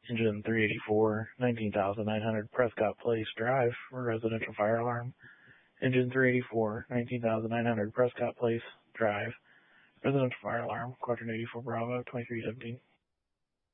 Engine 384, 19,900 Prescott Place Drive for residential fire alarm. Engine 384, 19,900 Prescott Place Drive, residential fire alarm, Quadrant 84 Bravo, 2317.